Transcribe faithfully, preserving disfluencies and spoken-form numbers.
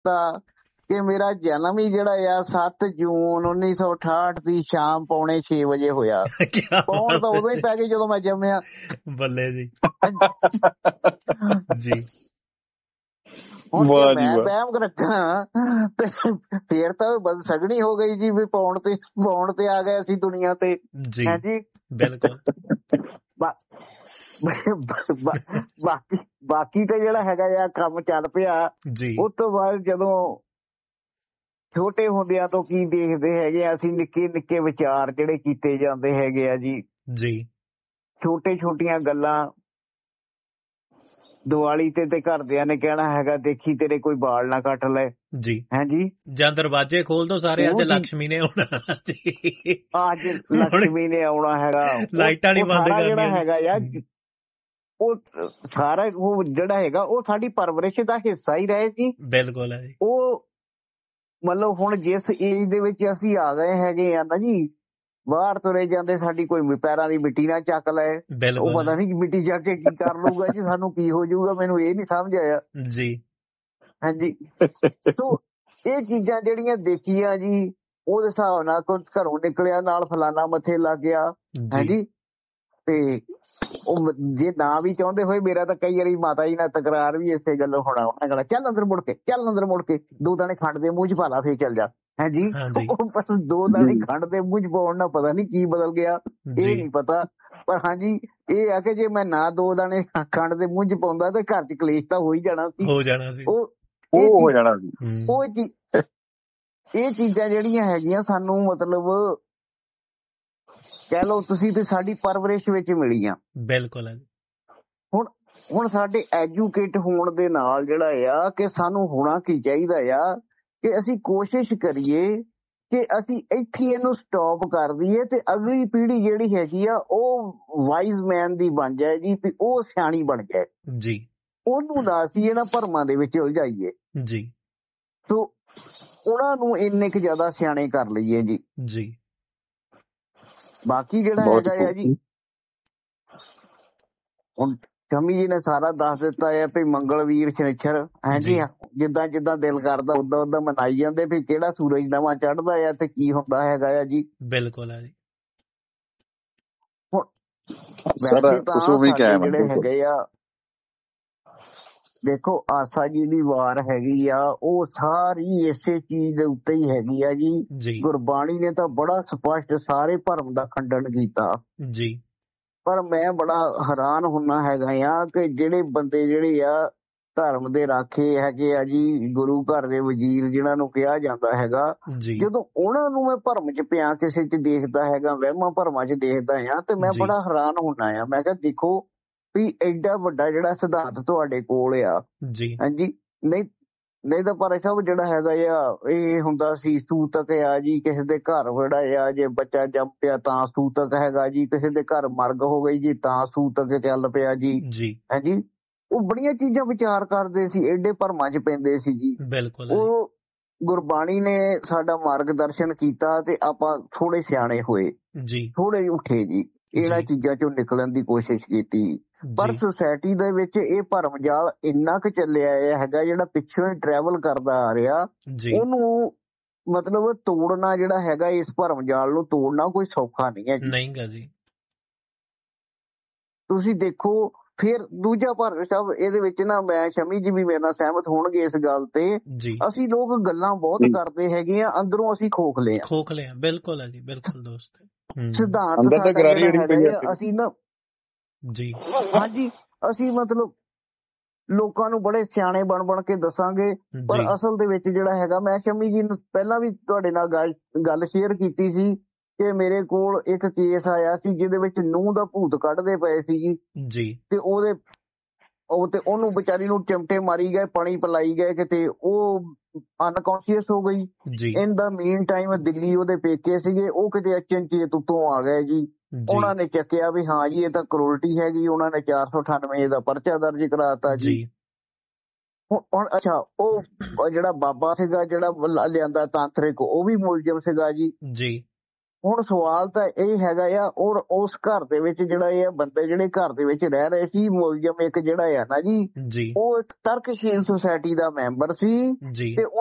ਤਾਂ ਕਿ ਮੇਰਾ ਜਨਮ ਹੀ ਜਿਹੜਾ ਆ ਸੱਤ ਜੂਨ ਉੱਨੀ ਸੌ ਅਠਾਹਠ ਦੀ ਸ਼ਾਮ ਪੌਣੇ ਛੇ ਵਜੇ ਹੋਇਆ। ਕਿਆ ਪੌਣ ਤਾਂ ਬਾਤ ਉਦੋਂ ਹੀ ਹੈ ਪੈ ਗਈ ਜਦੋਂ ਮੈਂ ਜੰਮਿਆ। ਬੱਲੇ ਜੀ ਜੀ ਹੁਣ ਜੇ ਵਾਹ ਜੀ ਮੈਂ ਵਾਹ। ਵਹਿਮ ਰੱਖਾਂ ਤੇ ਫੇਰ ਤਾਂ ਬਸ ਸਗਣੀ ਹੋ ਗਈ ਜੀ ਵੀ ਪੌਣ ਤੇ ਪੌਣ ਤੇ ਆ ਗਏ ਅਸੀਂ ਦੁਨੀਆ ਤੇ। ਜੀ ਹਾਂਜੀ ਬਿਲਕੁਲ ਬਾ- ਬਾ- ਬਾ- ਬਾਕੀ ਬਾਕੀ ਤੇ ਜਿਹੜਾ ਹੈਗਾ ਆ ਕੰਮ ਚੱਲ ਪਿਆ। ਜੀ ਉਸ ਤੋਂ ਬਾਅਦ ਜਦੋਂ ਛੋਟੇ ਹੁੰਦਿਆਂ ਤੋਂ ਕੀ ਦੇਖਦੇ ਹੈਗੇ ਆ ਅਸੀਂ, ਨਿੱਕੇ ਨਿੱਕੇ ਵਿਚਾਰ ਜਿਹੜੇ ਕੀਤੇ ਜਾਂਦੇ ਹੈਗੇ ਆ ਜੀ, ਜੀ ਛੋਟੇ ਛੋਟੀਆਂ ਗੱਲਾਂ। ਦੀਵਾਲੀ ਤੇ ਤੇ ਘਰਦਿਆਂ ਨੇ ਕਹਿਣਾ ਹੈਗਾ ਦੇਖੀ ਤੇਰੇ ਕੋਈ ਵਾਲ ਨਾ ਕੱਟ ਲੈ। ਜੀ ਹਾਂਜੀ ਜਾਂ ਦਰਵਾਜ਼ੇ ਖੋਲ ਦੋ ਸਾਰੇ, ਅੱਜ ਉਹ ਚੀਜ਼- ਲక్ష్ਮੀ ਨੇ ਆਉਣਾ ਜੀ ਅੱਜ ਲక్ష్ਮੀ ਨੇ ਆਉਣਾ ਹੈਗਾ। ਉਹ- ਲਾਈਟਾਂ ਨਹੀਂ ਉਹ ਬੰਦ ਸਾਰਾ ਜਿਹੜਾ ਕਰਨੀਆਂ। ਹੈਗਾ ਯਾਰ ਉਹ ਸਾਰਾ ਉਹ ਜਿਹੜਾ ਹੈਗਾ ਉਹ ਸਾਡੀ ਪਰਵਰਿਸ਼ ਦਾ ਹਿੱਸਾ ਹੀ ਰਹੇ ਜੀ। ਬਿਲਕੁਲ ਹੈ ਜੀ ਉਹ ਮਤਲਬ ਹੁਣ ਜਿਸ ਏਜ ਦੇ ਵਿੱਚ ਅਸੀਂ ਆ ਗਏ ਹੈਗੇ ਆ ਨਾ ਜੀ, ਬਾਹਰ ਤੁਰੇ ਜਾਂਦੇ ਸਾਡੀ ਕੋਈ ਪੈਰਾਂ ਦੀ ਮਿੱਟੀ ਨਾ ਚੱਕ ਲੈ। ਉਹ ਬਿਲਕੁਲ ਪਤਾ ਨਹੀਂ ਮਿੱਟੀ ਚੱਕ ਕੇ ਕੀ ਕਰ ਲੂਗਾ ਜੀ, ਸਾਨੂੰ ਕੀ ਹੋ ਜਾਊਗਾ, ਮੈਨੂੰ ਇਹ ਨਹੀਂ ਸਮਝ ਆਇਆ। ਜੀ ਹਾਂਜੀ ਸੋ ਇਹ ਚੀਜ਼ਾਂ ਜਿਹੜੀਆਂ ਦੇਖੀਆਂ ਜੀ, ਉਹਦੇ ਹਿਸਾਬ ਨਾਲ ਕੋਈ ਘਰੋਂ ਨਿਕਲਿਆ ਨਾਲ ਫਲਾਨਾ ਮੱਥੇ ਲੱਗ ਗਿਆ। ਜੀ ਹਾਂਜੀ ਤੇ ਉਹ ਜੇ ਨਾ ਵੀ ਚਾਹੁੰਦੇ ਹੋਏ, ਮੇਰਾ ਤਾਂ ਕਈ ਵਾਰੀ ਮਾਤਾ ਜੀ ਨਾਲ ਤਕਰਾਰ ਵੀ ਇਸੇ ਗੱਲੋਂ ਹੋਣਾ। ਉਹਨਾਂ ਕਹਿਣਾ ਚੱਲ ਅੰਦਰ ਮੁੜ ਕੇ, ਚੱਲ ਅੰਦਰ ਮੁੜ ਕੇ, ਦੋ ਦਾਣੇ ਖੰਡ ਦੇ ਮੂੰਹ ਚ ਪਾ ਲਾ ਫੇਰ ਚੱਲ ਜਾ। ਹਾਂਜੀ ਹਾਂਜੀ ਉਹ ਬਸ ਦੋ ਦਾਣੇ ਖੰਡ ਦੇ ਮੂੰਹ ਚ ਪਾਉਣ ਨਾਲ ਪਤਾ ਨਹੀਂ ਕੀ ਬਦਲ ਗਿਆ, ਇਹ ਜੀ ਨਹੀਂ ਪਤਾ। ਪਰ ਹਾਂਜੀ ਇਹ ਆ ਕਿ ਜੇ ਮੈਂ ਨਾ ਦੋ ਦਾਣੇ ਖੰਡ ਦੇ ਮੂੰਹ ਚ ਪਾਉਂਦਾ ਤੇ ਘਰ ਚ ਕਲੇਸ਼ ਤਾਂ ਹੋ ਹੀ ਜਾਣਾ ਸੀ। ਹੋ ਜਾਣਾ ਸੀ। ਉਹ ਉਹ ਇਹ ਹੋ ਚੀਜ਼- ਜਾਣਾ ਸੀ। ਹੂੰ, ਉਹ ਚੀ- ਇਹ ਚੀਜ਼ਾਂ ਜਿਹੜੀਆਂ ਹੈਗੀਆਂ ਸਾਨੂੰ ਮਤਲਬ ਕਹਿ ਲਓ ਤੁਸੀਂ ਵੀ ਸਾਡੀ ਪਰਵਰਿਸ਼ ਵਿੱਚ ਮਿਲੀਆਂ। ਬਿਲਕੁਲ ਹੈ ਜੀ ਹੁਣ ਹੁਣ ਸਾਡੇ ਐਜੂਕੇਟ ਹੋਣ ਦੇ ਨਾਲ ਜਿਹੜਾ ਆ ਕਿ ਸਾਨੂੰ ਹੋਣਾ ਕੀ ਚਾਹੀਦਾ ਆ ਕਿ ਅਸੀਂ ਕੋਸ਼ਿਸ਼ ਕਰੀਏ ਕਿ ਅਸੀਂ ਇੱਥੇ ਇਹਨੂੰ ਸਟਾਪ ਕਰ ਦਈਏ ਤੇ ਅਗਲੀ ਪੀੜ੍ਹੀ ਜਿਹੜੀ ਹੈਗੀ ਆ ਉਹ ਵਾਈਜ਼ ਮੈਨ ਦੀ ਬਣ ਜਾਏ ਜੀ, ਵੀ ਉਹ ਸਿਆਣੀ ਬਣ ਜਾਏ। ਜੀ ਉਹਨੂੰ ਨਾ ਅਸੀਂ ਇਹਨਾਂ ਭਰਮਾਂ ਦੇ ਵਿੱਚ ਉਲਝਾਈਏ। ਜੀ ਸੋ ਉਹਨਾਂ ਨੂੰ ਇੰਨੇ ਕੁ ਜ਼ਿਆਦਾ ਸਿਆਣੇ ਕਰ ਲਈਏ ਜੀ। ਜੀ ਬਾਕੀ ਜਿਹੜਾ ਬਹੁਤ ਹੈਗਾ ਆ ਜੀ, ਹੁਣ ਸ਼ਮੀ ਜੀ ਨੇ ਸਾਰਾ ਦੱਸ ਦਿੱਤਾ ਹੈ ਵੀ ਮੰਗਲਵੀਰ ਸ਼ਨੀਚਰ ਹਾਂਜੀ ਜੀ। ਜਿੱਦਾਂ ਜਿੱਦਾਂ ਦਿਲ ਕਰਦਾ ਉਦਾਂ ਉਦਾਂ ਮਨਾਈ ਜਾਂਦੇ, ਵੀ ਕਿਹੜਾ ਸੂਰਜ ਨਵਾਂ ਚੜ੍ਹਦਾ ਆ ਤੇ ਕੀ ਹੁੰਦਾ ਹੈਗਾ ਆ ਜੀ। ਬਿਲਕੁਲ ਹੈ ਜੀ ਸਰ ਵੈਸੇ ਤਾਂ ਕੁਛ ਉਹ ਵੀ ਸਾਡੇ ਕਾਇਮ ਹੈ ਜਿਹੜੇ ਬਿਲਕੁਲ। ਹੈਗੇ ਆ, ਦੇਖੋ ਆਸਾ ਜੀ ਦੀ ਵਾਰ ਹੈਗੀ ਆ, ਉਹ ਸਾਰੀ ਇਸੇ ਚੀਜ਼ ਦੇ ਉੱਤੇ ਹੀ ਹੈਗੀ ਆ ਜੀ। ਜੀ ਗੁਰਬਾਣੀ ਨੇ ਤਾਂ ਬੜਾ ਸਪਸ਼ਟ ਸਾਰੇ ਭਰਮ ਦਾ ਖੰਡਨ ਕੀਤਾ। ਜੀ ਪਰ ਮੈਂ ਬੜਾ ਹੈਰਾਨ ਹੁੰਨਾ ਹੈਗਾ ਆ ਕਿ ਜਿਹੜੇ ਬੰਦੇ ਜਿਹੜੇ ਆ ਧਰਮ ਦੇ ਰਾਖੇ ਹੈਗੇ ਆ ਜੀ, ਗੁਰੂ ਘਰ ਦੇ ਵਜ਼ੀਰ ਜਿਨ੍ਹਾਂ ਨੂੰ ਕਿਹਾ ਜਾਂਦਾ ਹੈਗਾ, ਜੀ ਜਦੋਂ ਉਹਨਾਂ ਨੂੰ ਮੈਂ ਭਰਮ ਚ ਪਿਆ ਕਿਸੇ ਚ ਦੇਖਦਾ ਹੈਗਾ, ਵਹਿਮਾਂ ਭਰਮਾਂ ਚ ਦੇਖਦਾ ਆ, ਤੇ ਮੈਂ ਜੀ। ਬੜਾ ਹੈਰਾਨ ਹੁੰਨਾ ਆ। ਮੈਂ ਕਿਹਾ ਦੇਖੋ ਵੀ ਐਡਾ ਵੱਡਾ ਜਿਹੜਾ ਸਿਧਾਂਤ ਤੁਹਾਡੇ ਕੋਲ ਆ। ਜੀ ਹਾਂਜੀ ਨਹੀਂ ਨਹੀਂ ਤਾਂ ਪਰ ਸਭ ਜਿਹੜਾ ਹੈਗਾ ਆ ਇਹ ਹੁੰਦਾ ਸੀ ਸੂਤਕ ਆ ਜੀ, ਕਿਸੇ ਦੇ ਘਰ ਜਿਹੜਾ ਆ ਜੇ ਬੱਚਾ ਜੰਮ ਪਿਆ ਤਾਂ ਸੂਤਕ ਹੈਗਾ ਜੀ, ਕਿਸੇ ਦੇ ਘਰ ਮਰਗ ਹੋ ਗਈ ਜੀ ਤਾਂ ਸੂਤਕ ਚੱਲ ਪਿਆ ਜੀ। ਜੀ ਹਾਂਜੀ ਉਹ ਬੜੀਆਂ ਚੀਜ਼ਾਂ ਵਿਚਾਰ ਕਰਦੇ ਸੀ, ਐਡੇ ਭਰਮਾਂ ਚ ਪੈਂਦੇ ਸੀ ਜੀ। ਬਿਲਕੁਲ ਹੈ ਜੀ ਉਹ ਗੁਰਬਾਣੀ ਨੇ ਸਾਡਾ ਮਾਰਗਦਰਸ਼ਨ ਕੀਤਾ ਤੇ ਆਪਾਂ ਥੋੜੇ ਸਿਆਣੇ ਹੋਏ, ਜੀ ਥੋੜੇ ਉੱਠੇ ਜੀ, ਇਹਨਾਂ ਜੀ ਚੀਜ਼ਾਂ ਚੋਂ ਨਿਕਲਣ ਦੀ ਕੋਸ਼ਿਸ਼ ਕੀਤੀ। ਪਰ ਜੀ ਸੁਸਾਇਟੀ ਦੇ ਵਿੱਚ ਇਹ ਭਰਮ ਜਾਲ ਇੰਨਾ ਕੁ ਚੱਲਿਆ ਹੈਗਾ, ਜਿਹੜਾ ਪਿੱਛੋਂ ਹੀ ਟਰੈਵਲ ਕਰਦਾ ਆ ਰਿਹਾ, ਜੀ ਉਹਨੂੰ ਮਤਲਬ ਤੋੜਨਾ ਜਿਹੜਾ ਹੈਗਾ, ਇਸ ਭਰਮ ਜਾਲ ਨੂੰ ਤੋੜਨਾ ਕੋਈ ਸੌਖਾ ਨਹੀਂ ਹੈ ਜੀ। ਨਹੀਂ ਗਾ ਜੀ ਤੁਸੀਂ ਦੇਖੋ ਫਿਰ ਦੂਜਾ ਭਰਮ ਸਭ ਇਹਦੇ ਵਿੱਚ ਨਾ, ਮੈਂ ਸ਼ਮੀ ਜੀ ਵੀ ਮੇਰੇ ਨਾਲ ਸਹਿਮਤ ਹੋਣਗੇ ਇਸ ਗੱਲ ਤੇ, ਜੀ ਅਸੀਂ ਲੋਕ ਗੱਲਾਂ ਬਹੁਤ ਕਰਦੇ ਹੈਗੇ ਆ, ਅੰਦਰੋਂ ਅਸੀਂ ਖੋਖਲੇ ਆ। ਖੋਖਲੇ ਆ। ਬਿਲਕੁਲ ਹੈ ਜੀ ਬਿਲਕੁਲ ਦੋਸਤ। ਹੂੰ, ਸਿਧਾਂਤ ਅੰਦਰ ਤਾਂ ਸਾਡਾ ਗਰਾਰੀ ਜਿਹੜਾ ਅੜੀ ਪਈ ਹੈਗਾ ਹੈ। ਆ, ਅਸੀਂ ਨਾ ਜੀ ਹਾਂਜੀ ਅਸੀਂ ਮਤਲਬ ਲੋਕਾਂ ਨੂੰ ਬੜੇ ਸਿਆਣੇ ਬਣ ਬਣ ਕੇ ਦੱਸਾਂਗੇ, ਪਰ ਜੀ ਅਸਲ ਦੇ ਵਿੱਚ ਜਿਹੜਾ ਹੈਗਾ, ਮੈਂ ਸ਼ਮੀ ਜੀ ਨੂੰ ਪਹਿਲਾਂ ਵੀ ਤੁਹਾਡੇ ਨਾਲ ਗੱਲ ਗੱਲ ਸ਼ੇਅਰ ਕੀਤੀ ਸੀ ਕਿ ਮੇਰੇ ਕੋਲ ਇੱਕ ਕੇਸ ਆਇਆ ਸੀ ਜਿਹਦੇ ਵਿੱਚ ਨੂੰਹ ਦਾ ਭੂਤ ਕੱਢਦੇ ਪਏ ਸੀ ਜੀ, ਜੀ ਤੇ ਉਹਦੇ ਉਹ ਤੇ ਉਹਨੂੰ ਵਿਚਾਰੀ ਨੂੰ ਚਿਮਟੇ ਮਾਰੀ ਗਏ, ਪਾਣੀ ਪਿਲਾਈ ਗਏ, ਕਿਤੇ ਉਹ ਅਨਕੌਂਸ਼ੀਅਸ ਹੋ ਗਈ। ਜੀ ਇਨ ਦਾ ਮੇਨ ਟਾਈਮ ਦਿੱਲੀ ਉਹਦੇ ਪੇਕੇ ਸੀਗੇ, ਉਹ ਕਿਤੇ ਅਚਨਚੇਤ ਉੱਤੋਂ ਆ ਗਏ ਜੀ। ਜੀ ਉਹਨਾਂ ਨੇ ਚੱਕਿਆ ਵੀ ਹਾਂ ਜੀ ਇਹ ਤਾਂ ਕਰੋਲਟੀ ਹੈਗੀ, ਉਹਨਾਂ ਨੇ ਚਾਰ ਸੌ ਅਠਾਨਵੇਂ ਦਾ ਪਰਚਾ ਦਰਜ ਕਰਾਤਾ ਜੀ। ਜੀ ਹੁਣ ਹੁਣ ਅੱਛਾ ਉਹ ਉਹ ਜਿਹੜਾ ਬਾਬਾ ਸੀਗਾ ਜਿਹੜਾ ਲ- ਲਿਆਂਦਾ ਤਾਂਤਰਿਕ, ਉਹ ਵੀ ਮੁਲਜ਼ਮ ਸੀਗਾ ਜੀ। ਜੀ ਹੁਣ ਸਵਾਲ ਤਾਂ ਇਹ ਹੈਗਾ ਆ, ਔਰ ਉਸ ਘਰ ਦੇ ਵਿੱਚ ਜਿਹੜਾ ਇਹ ਬੰਦੇ ਜਿਹੜੇ ਘਰ ਦੇ ਵਿੱਚ ਰਹਿ ਰਹੇ ਸੀ, ਮੁਲਜ਼ਮ ਇੱਕ ਜਿਹੜਾ ਆ ਨਾ ਜੀ, ਜੀ ਉਹ ਇੱਕ ਤਰਕਸ਼ੀਲ ਸੁਸਾਇਟੀ ਦਾ ਮੈਂਬਰ ਸੀ ਜੀ ਤੇ